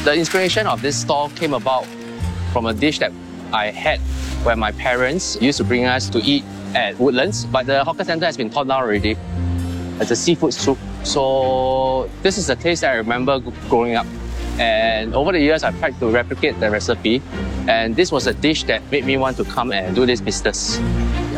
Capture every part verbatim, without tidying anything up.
The inspiration of this stall came about from a dish that I had where my parents used to bring us to eat at Woodlands, but the hawker center has been torn down already. It's a seafood soup. So this is the taste that I remember growing up. And over the years, I've tried to replicate the recipe. And this was a dish that made me want to come and do this business. Yeah.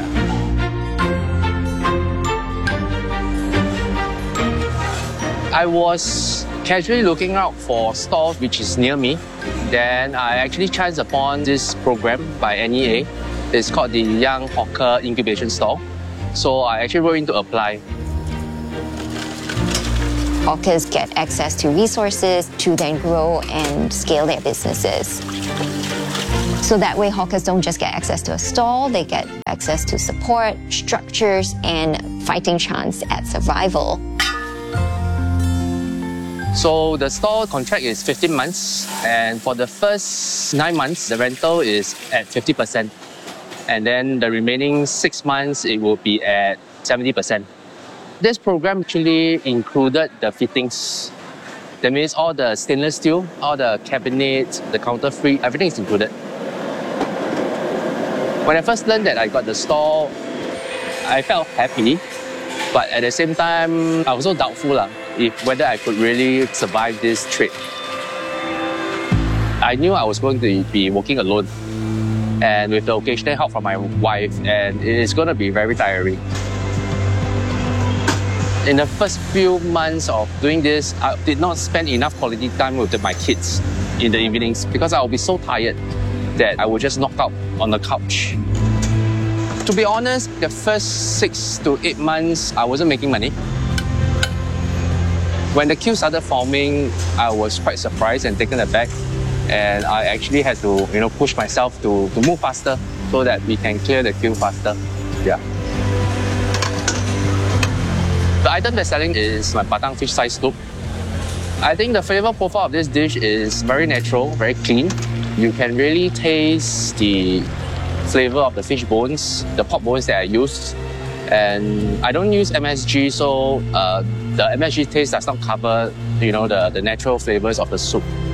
I was casually looking out for stalls which is near me. Then I actually chanced upon this program by N E A. It's called the Young Hawker Incubation Stall. So I actually wrote in to apply. Hawkers get access to resources to then grow and scale their businesses. So that way, hawkers don't just get access to a stall, they get access to support, structures, and fighting chance at survival. So the stall contract is fifteen months, and for the first nine months, the rental is at fifty percent. And then the remaining six months, it will be at seventy percent. This program actually included the fittings. That means all the stainless steel, all the cabinets, the counter free, everything is included. When I first learned that I got the stall, I felt happy, but at the same time, I was so doubtful lah, if whether I could really survive this trip. I knew I was going to be working alone, and with the occasional help from my wife, and it is going to be very tiring. In the first few months of doing this, I did not spend enough quality time with my kids in the evenings because I would be so tired that I would just knock out on the couch. To be honest, the first six to eight months, I wasn't making money. When the queue started forming, I was quite surprised and taken aback. And I actually had to, you know, push myself to, to move faster so that we can clear the queue faster. Yeah. The item they're selling is my batang fish side soup. I think the flavor profile of this dish is very natural, very clean. You can really taste the flavor of the fish bones, the pork bones that I use. And I don't use M S G, so uh, the M S G taste does not cover, you know, the, the natural flavors of the soup.